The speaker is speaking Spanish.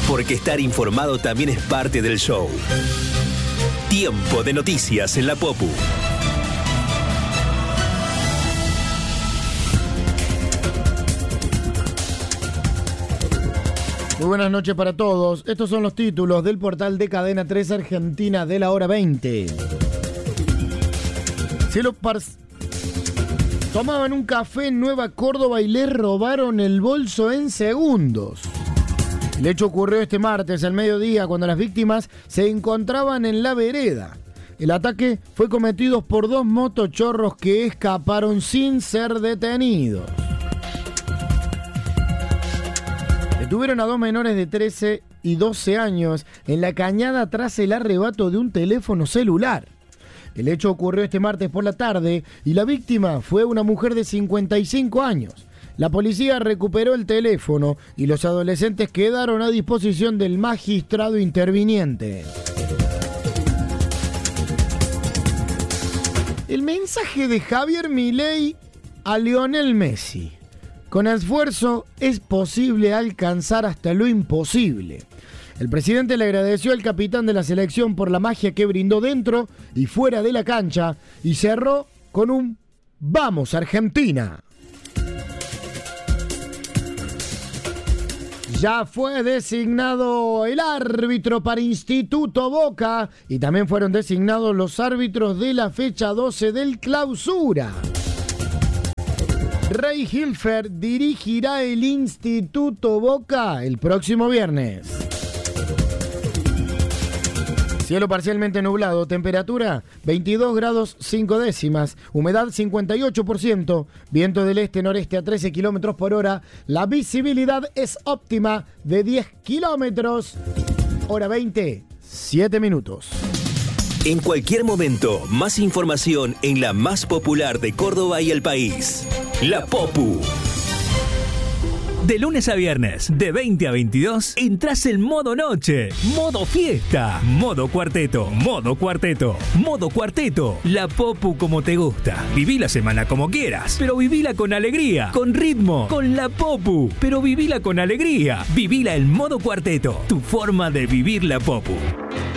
Porque estar informado también es parte del show. Tiempo de noticias en la Popu. Muy buenas noches para todos. Estos son los títulos del portal de Cadena 3 Argentina de la hora 20. Tomaban un café en Nueva Córdoba y le robaron el bolso en segundos. El hecho ocurrió este martes al mediodía cuando las víctimas se encontraban en la vereda. El ataque fue cometido por dos motochorros que escaparon sin ser detenidos. Detuvieron a dos menores de 13 y 12 años en la cañada tras el arrebato de un teléfono celular. El hecho ocurrió este martes por la tarde y la víctima fue una mujer de 55 años. La policía recuperó el teléfono y los adolescentes quedaron a disposición del magistrado interviniente. El mensaje de Javier Milei a Lionel Messi. Con esfuerzo es posible alcanzar hasta lo imposible. El presidente le agradeció al capitán de la selección por la magia que brindó dentro y fuera de la cancha y cerró con un ¡Vamos Argentina! Ya fue designado el árbitro para Instituto Boca y también fueron designados los árbitros de la fecha 12 del Clausura. Rey Hilfer dirigirá el Instituto Boca el próximo viernes. Cielo parcialmente nublado, temperatura 22 grados 5 décimas, humedad 58%, viento del este-noreste a 13 kilómetros por hora, la visibilidad es óptima de 10 kilómetros, hora 20, 7 minutos. En cualquier momento, más información en la más popular de Córdoba y el país. La Popu. De lunes a viernes, de 20 a 22, entras en modo noche, modo fiesta, modo cuarteto, modo cuarteto, modo cuarteto. La Popu como te gusta. Viví la semana como quieras, pero vivila con alegría, con ritmo, con la Popu. Pero vivila con alegría. Vivila en modo cuarteto, tu forma de vivir la Popu.